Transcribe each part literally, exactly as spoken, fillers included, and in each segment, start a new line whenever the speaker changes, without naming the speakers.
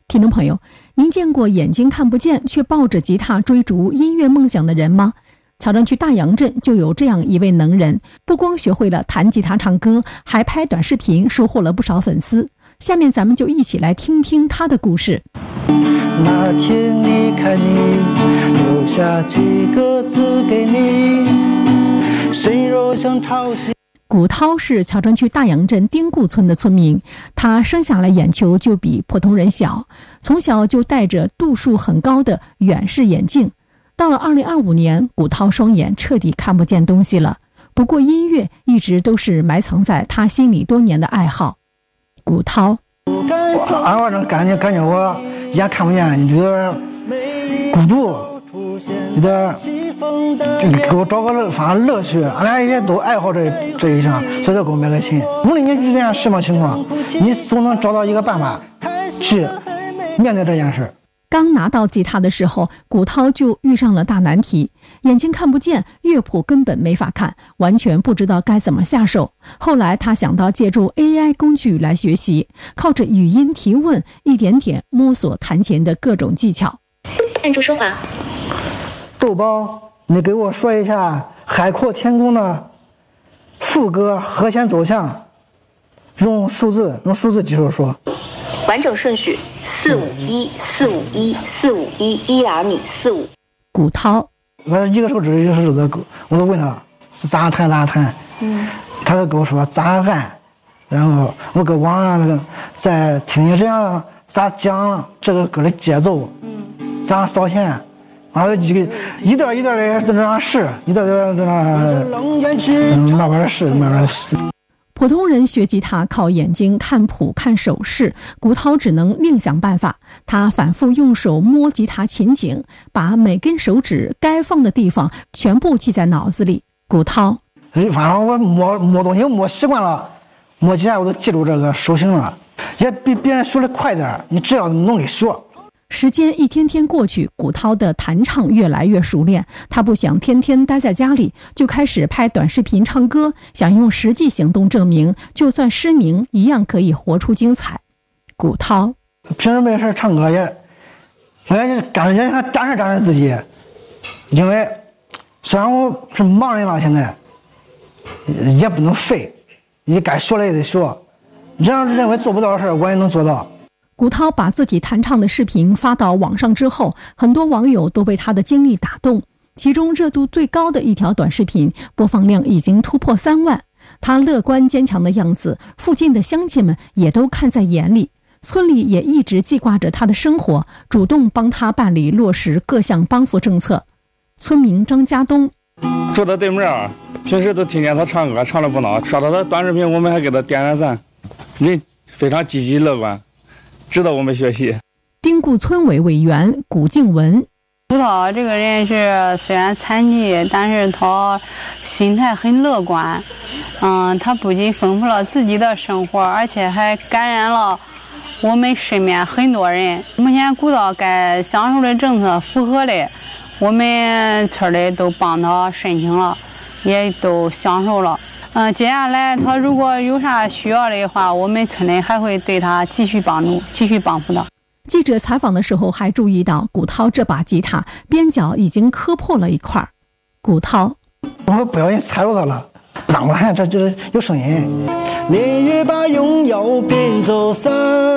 听众朋友，您见过眼睛看不见却抱着吉他追逐音乐梦想的人吗？乔庄区大洋镇就有这样一位能人，不光学会了弹吉他唱歌，还拍短视频，收获了不少粉丝。下面咱们就一起来听听他的故事。
那天离开你，留下几个字给你，谁若想抄袭。
古涛是乔庄区大洋镇丁固村的村民，他生下来眼球就比普通人小，从小就戴着度数很高的远视眼镜。到了二零二五年，古涛双眼彻底看不见东西了。不过音乐一直都是埋藏在他心里多年的爱好。古涛，
我俺反正感觉感觉我眼看不见，有点孤独，有点就给我找个乐，反正乐趣。俺俩也都爱好这这一项，所以才给我买个琴。无论你遇见什么情况，你总能找到一个办法去面对这件事。
刚拿到吉他的时候，古涛就遇上了大难题，眼睛看不见，乐谱根本没法看，完全不知道该怎么下手。后来他想到借助 A I 工具来学习，靠着语音提问，一点点摸索弹琴的各种技巧。
按住说话。
豆包，你给我说一下《海阔天空》的副歌和弦走向，用数字用数字技术说。
完整顺序：四五一四五一四五一一两米四五。
古涛，
我一个手指一个手指，我都问他咋弹咋弹，嗯，他就跟我说咋按，然后我搁网上那个再听听这样咋讲这个歌的节奏，嗯，咋扫弦，然后一个一段一段的在这样试，一段一段在那，嗯，慢慢的试，慢慢的试。
普通人学吉他靠眼睛看谱看手势，古涛只能另想办法。他反复用手摸吉他琴颈，把每根手指该放的地方全部记在脑子里。古涛，
反正我摸摸东西摸习惯了，摸吉他我都记住这个手型了，也比别人学的快点，你只要努力学。
时间一天天过去，古涛的弹唱越来越熟练，他不想天天待在家里，就开始拍短视频唱歌，想用实际行动证明，就算失明一样可以活出精彩。古涛，
平时没事唱歌也，我也感觉想展示展示自己，因为虽然我是盲人了，现在也不能废，你该学了也得学，这样认为做不到的事我也能做到。
古涛把自己弹唱的视频发到网上之后，很多网友都被他的经历打动，其中热度最高的一条短视频播放量已经突破三万。他乐观坚强的样子，附近的乡亲们也都看在眼里，村里也一直记挂着他的生活，主动帮他办理落实各项帮扶政策。村民张家东，
住在对面，平时都听见他唱歌，唱得不孬，刷到他短视频我们还给他点点赞，人非常积极乐观，值得我们学习。
丁固村委委员古静文，
古涛这个人是虽然残疾，但是他心态很乐观。嗯，他不仅丰富了自己的生活，而且还感染了我们身边很多人。目前古涛该享受的政策符合的，我们村里都帮他申请了，也都享受了。嗯，接下来他如果有啥需要的话，我们村里还会对他继续帮助，继续帮扶他。
记者采访的时候还注意到，古涛这把吉他边角已经磕破了一块。古涛，
我不小心踩着它了，脏了，这这有声音。连夜把荣耀变走散。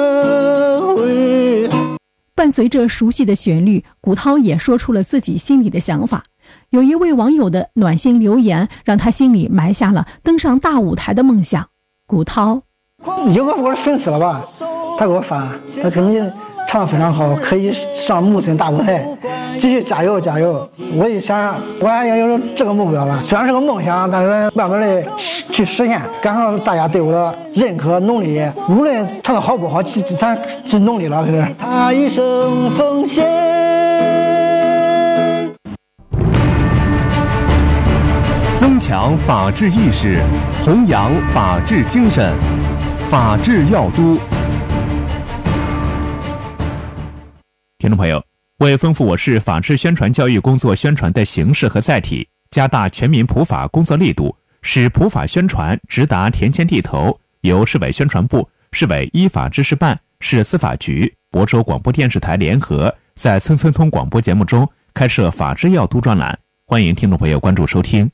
伴随着熟悉的旋律，古涛也说出了自己心里的想法。有一位网友的暖心留言，让他心里埋下了登上大舞台的梦想。古涛，
有个我的粉丝了吧，他给我发，他说你唱得非常好，可以上木森大舞台，继续加油加油！我一想，我还要有这个目标吧，虽然是个梦想，但是慢慢的去实现。感受大家对我的认可努力，无论唱得好不好，咱是努力了，可是。他一生奉献。
增强法治意识，弘扬法治精神，法治要督。听众朋友，为丰富我市法治宣传教育工作宣传的形式和载体，加大全民普法工作力度，使普法宣传直达田间地头，由市委宣传部、市委依法执事办、市司法局、 亳州广播电视台联合在村村通广播节目中开设法治要读专栏，欢迎听众朋友关注收听。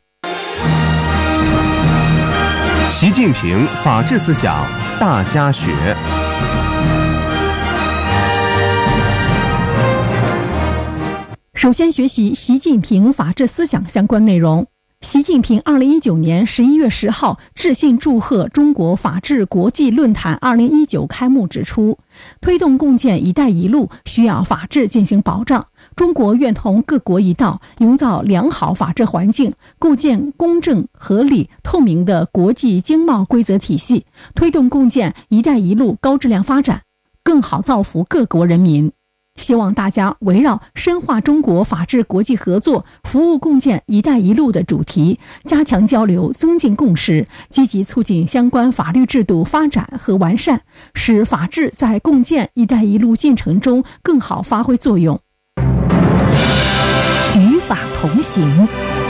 习近平法治思想大家学。
首先学习习近平法治思想相关内容。习近平二零一九年十一月十号致信祝贺中国法治国际论坛二零一九开幕，指出，推动共建“一带一路”需要法治进行保障。中国愿同各国一道，营造良好法治环境，构建公正、合理、透明的国际经贸规则体系，推动共建“一带一路”高质量发展，更好造福各国人民。希望大家围绕深化中国法治国际合作、服务共建“一带一路”的主题，加强交流，增进共识，积极促进相关法律制度发展和完善，使法治在共建“一带一路”进程中更好发挥作用。与法同行。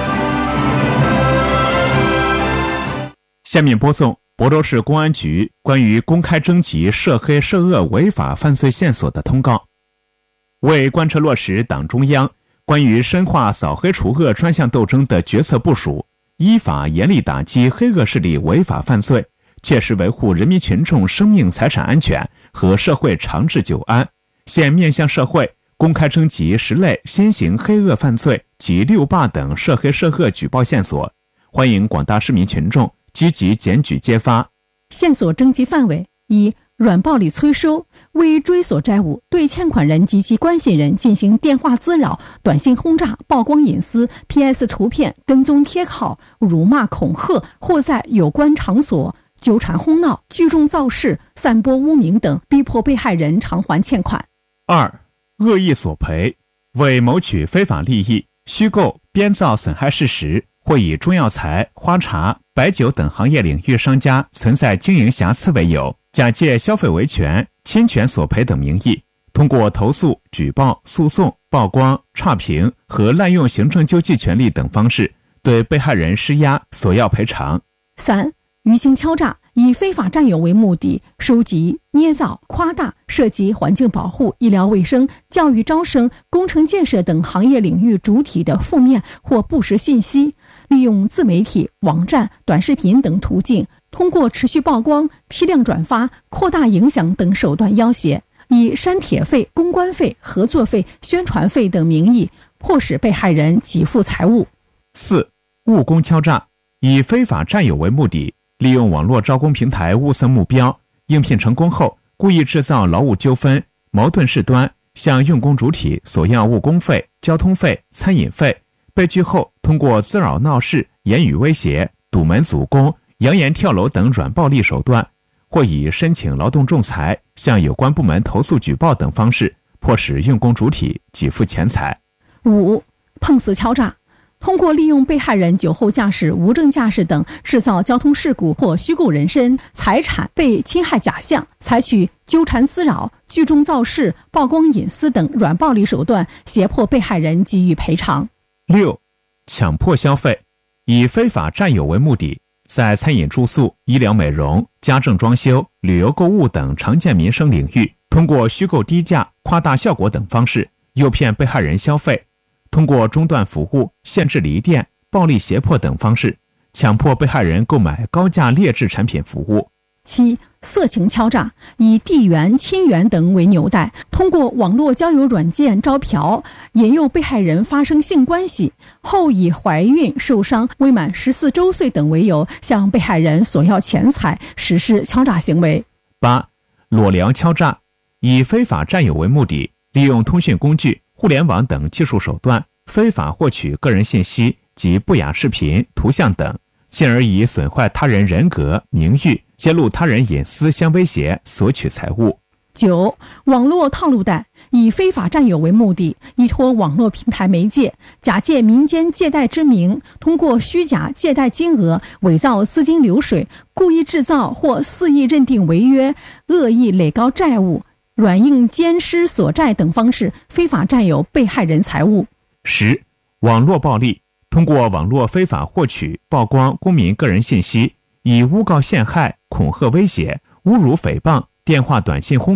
下面播送亳州市公安局关于公开征集涉黑涉恶违法犯罪线索的通告。为贯彻落实党中央关于深化扫黑除恶专项斗争的决策部署，依法严厉打击黑恶势力违法犯罪，切实维护人民群众生命财产安全和社会长治久安，现面向社会公开征集十类新型黑恶犯罪及六霸等涉黑涉恶举报线索，欢迎广大市民群众积极检举揭发。
线索征集范围：一、软暴力催收，为追索债务，对欠款人及其关系人进行电话滋扰、短信轰炸、曝光隐私、P S 图片、跟踪贴号、辱骂恐吓，或在有关场所纠缠哄闹、聚众造势、散播污名等，逼迫被害人偿还欠款。
二、恶意索赔，为谋取非法利益，虚构、编造损害事实，或以中药材、花茶、白酒等行业领域商家存在经营瑕疵为由，假借消费维权、侵权索赔等名义，通过投诉、举报、诉讼、曝光、差评和滥用行政救济权利等方式，对被害人施压索要赔偿。
三、舆情敲诈，以非法占有为目的，收集、捏造、夸大涉及环境保护、医疗卫生、教育招生、工程建设等行业领域主体的负面或不实信息，利用自媒体、网站、短视频等途径，通过持续曝光、批量转发、扩大影响等手段要挟，以删帖费、公关费、合作费、宣传费等名义，迫使被害人给付财物。
四、误工敲诈，以非法占有为目的，利用网络招工平台物色目标，应聘成功后故意制造劳务纠纷、矛盾事端，向用工主体索要误工费、交通费、餐饮费，被拒后通过滋扰闹事、言语威胁、堵门阻工、扬言跳楼等软暴力手段，或以申请劳动仲裁、向有关部门投诉举报等方式，迫使用工主体给付钱财。
五、碰瓷敲诈，通过利用被害人酒后驾驶、无证驾驶等制造交通事故或虚构人身、财产被侵害假象，采取纠缠滋扰、聚众造势、曝光隐私等软暴力手段，胁迫被害人给予赔偿。
六、强迫消费，以非法占有为目的，在餐饮住宿、医疗美容、家政装修、旅游购物等常见民生领域，通过虚构低价、夸大效果等方式，诱骗被害人消费，通过中断服务、限制离店、暴力胁迫等方式，强迫被害人购买高价劣质产品服务。
七、色情敲诈，以地缘、亲缘等为纽带，通过网络交友软件招嫖，引诱被害人发生性关系，后以怀孕、受伤、未满十四周岁等为由，向被害人索要钱财，实施敲诈行为。
八、裸聊敲诈，以非法占有为目的，利用通讯工具、互联网等技术手段，非法获取个人信息及不雅视频、图像等，进而以损坏他人人格、名誉、揭露他人隐私相威胁索取财物。
九、网络套路贷，以非法占有为目的，依托网络平台媒介，假借民间借贷之名，通过虚假借贷金额、伪造资金流水、故意制造或肆意认定违约、恶意垒高债务、软硬兼施索债等方式，非法占有被害人财物。
十、网络暴力，通过网络非法获取、曝光公民个人信息，以诬告陷害、恐吓威胁、侮辱诽谤、电话短信轰炸、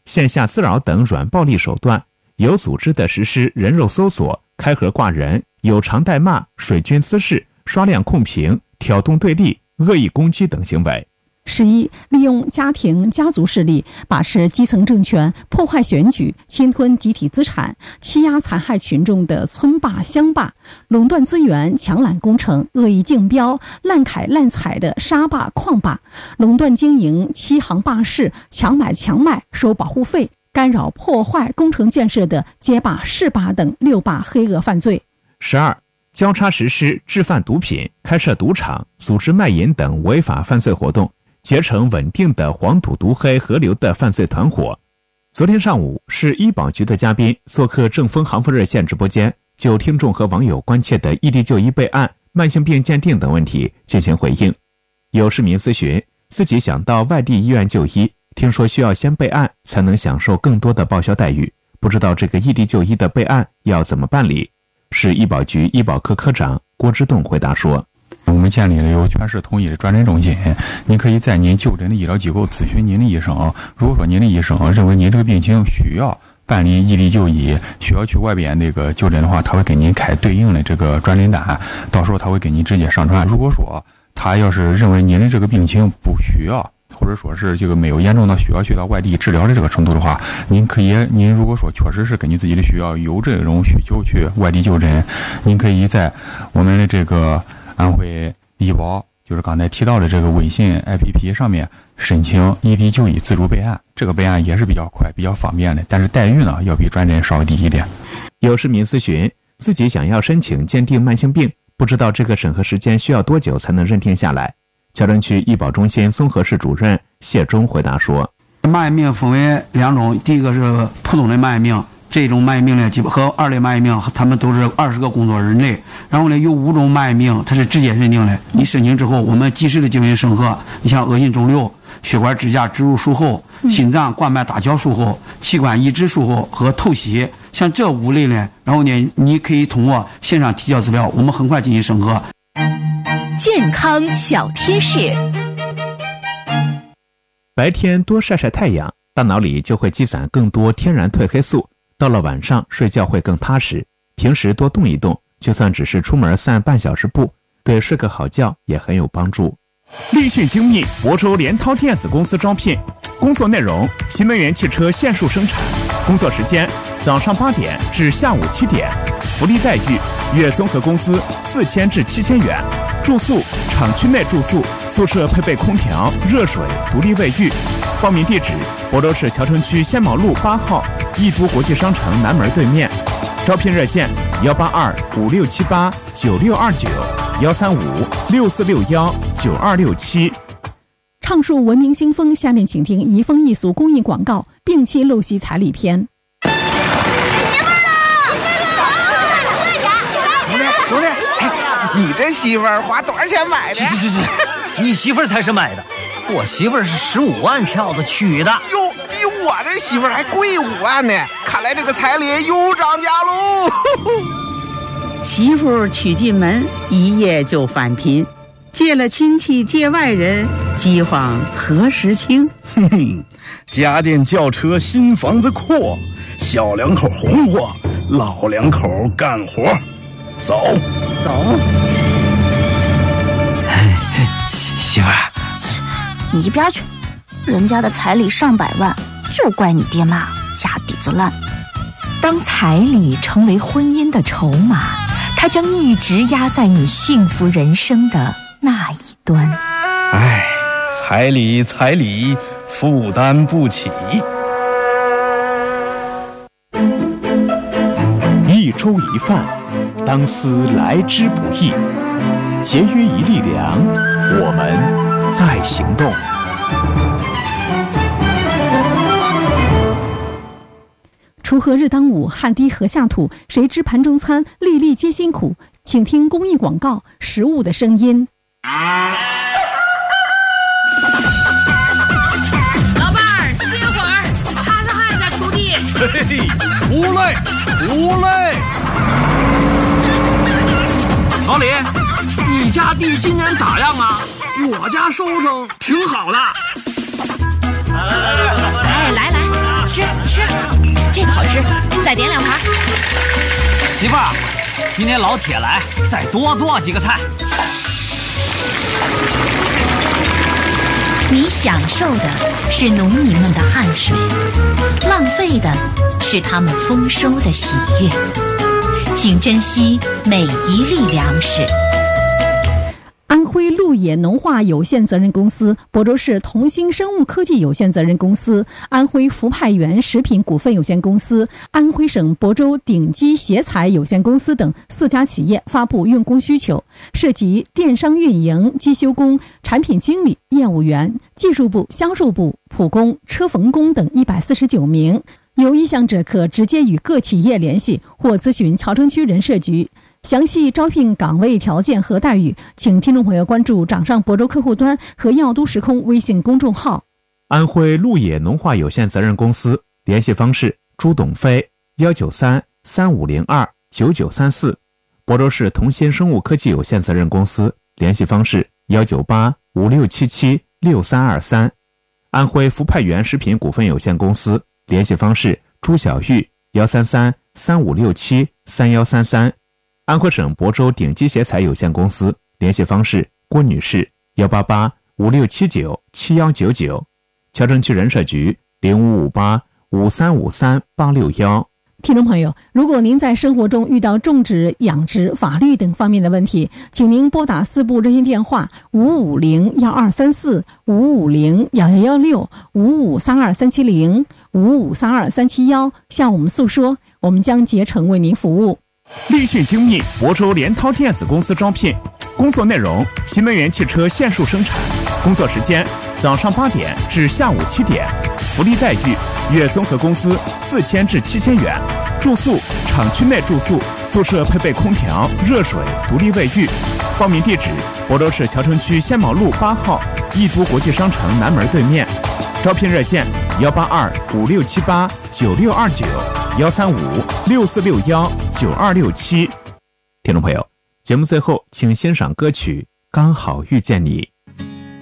线下滋扰等软暴力手段，有组织地实施人肉搜索、开盒挂人、有偿代骂、水军滋事、刷量控评、挑动对立、恶意攻击等行为。
十一，利用家庭、家族势力把持基层政权，破坏选举，侵吞集体资产，欺压残害群众的村霸、乡霸，垄断资源，强揽工程，恶意竞标，滥开滥采的沙霸、矿霸，垄断经营，欺行霸市，强买强卖，收保护费，干扰破坏工程建设的街霸、市霸等六霸黑恶犯罪。
十二，交叉实施制贩毒品、开设赌场、组织卖淫等违法犯罪活动，结成稳定的黄赌毒黑合流的犯罪团伙。昨天上午，市医保局的嘉宾做客正风航风热线直播间，就听众和网友关切的异地就医备案、慢性病鉴定等问题进行回应。有市民咨询，自己想到外地医院就医，听说需要先备案才能享受更多的报销待遇，不知道这个异地就医的备案要怎么办理。市医保局医保科科长郭之栋回答说，
我们建立了由全市统一的转诊中心，您可以在您就诊的医疗机构咨询您的医生，如果说您的医生认为您这个病情需要办理异地就医，需要去外边这个就诊的话，他会给您开对应的这个转诊单，到时候他会给您直接上传。如果说他要是认为您的这个病情不需要，或者说是这个没有严重到需要去到外地治疗的这个程度的话，您可以，您如果说确实是根据自己的需要有这种需求去外地就诊，您可以在我们的这个安徽医保，就是刚才提到的这个微信 A P P 上面申请异地就医自主备案，这个备案也是比较快、比较方便的，但是待遇呢要比转诊稍微低一点。
有市民咨询，自己想要申请鉴定慢性病，不知道这个审核时间需要多久才能认定下来。乔镇区医保中心综合室主任谢忠回答说，
慢性病分为两种，第一个是普通的慢性病，这种慢性病呢，基本和二类慢性病，他们都是二十个工作日内。然后呢，有五种慢性病，它是直接认定的。你申请之后，我们及时的进行审核。你像恶性肿瘤、血管支架植入术后、心脏冠脉搭桥术后、器官移植术后和透析，像这五类呢，然后呢，你可以通过线上提交资料，我们很快进行审核。
健康小贴士：
白天多晒晒太阳，大脑里就会积攒更多天然褪黑素，到了晚上睡觉会更踏实。平时多动一动，就算只是出门散半小时步，对睡个好觉也很有帮助。立讯精密亳州联涛电子公司招聘，工作内容：新能源汽车线束生产，工作时间早上八点至下午七点，福利待遇：月综合工资四千至七千元，住宿厂区内住宿，宿舍配备空调、热水、独立卫浴。报名地址：亳州市谯城区仙毛路八号易都国际商城南门对面。招聘热线：幺八二五六七八九六二九，幺三五六四六幺九二六七。
畅述文明新风，下面请听移风易俗公益广告，摒弃陋习彩礼篇。
兄弟，哎，你这媳妇儿花多少钱买的？
去去去，你媳妇儿才是买的，我媳妇儿是十五万票子娶的。
哟，比我这媳妇儿还贵五万呢！看来这个彩礼又涨价喽。
媳妇娶进门，一夜就返贫，借了亲戚借外人，饥荒何时清？
哼哼，家电轿车新房子阔，小两口红火，老两口干活。走
走。
媳媳妇儿，
你一边去！人家的彩礼上百万，就怪你爹妈家底子烂。当彩礼成为婚姻的筹码，它将一直压在你幸福人生的那一端。
唉，彩礼彩礼，负担不起。
一粥一饭，当思来之不易。节约一粒粮，我们再行动。
锄禾日当午，汗滴禾下土，谁知盘中餐，粒粒皆辛苦。请听公益广告，食物的声音。
老伴儿，歇会儿，擦擦汗再锄地。
嘿嘿，不累不累。
老李，你家地今年咋样啊？我家收成挺好的。
哎，来来，吃
再点两盘。
媳妇儿，今天老铁来，再多做几个菜。
你享受的是农民们的汗水，浪费的是他们丰收的喜悦。请珍惜每一粒粮食。
安徽鹿野农化有限责任公司、亳州市同心生物科技有限责任公司、安徽福派源食品股份有限公司、安徽省亳州鼎基协材有限公司等四家企业发布用工需求，涉及电商运营、机修工、产品经理、业务员、技术部、销售部、普工、车缝工等一百四十九名。有意向者可直接与各企业联系或咨询谯城区人社局。详细招聘岗位条件和待遇，请听众朋友关注掌上亳州客户端和耀都时空微信公众号。
安徽鹿野农化有限责任公司联系方式：朱董飞幺九三三五零二九九三四。亳州市同心生物科技有限责任公司联系方式：幺九八五六七七六三二三。安徽福派源食品股份有限公司联系方式：朱小玉幺三三三五六七三幺三三。安徽省亳州鼎基协材有限公司联系方式：郭女士幺八八五六七九七幺九九。谯城区人社局零五五八五三五三八六幺。
听众朋友，如果您在生活中遇到种植、养殖、法律等方面的问题，请您拨打四部热线电话五五零幺二三四、五五零幺幺幺六、五五三二三七零、五五三二三七幺向我们诉说，我们将竭诚为您服务。
立讯精密亳州联涛电子公司招聘，工作内容：新能源汽车线束生产，工作时间早上八点至下午七点，福利待遇：月综合工资四千至七千元，住宿厂区内住宿，宿舍配备空调、热水、独立卫浴。报名地址：亳州市谯城区仙毛路八号易都国际商城南门对面。招聘热线：幺八二五六七八九六二九。幺三五六四六幺九二六七。听众朋友，节目最后请欣赏歌曲《刚好遇见你》。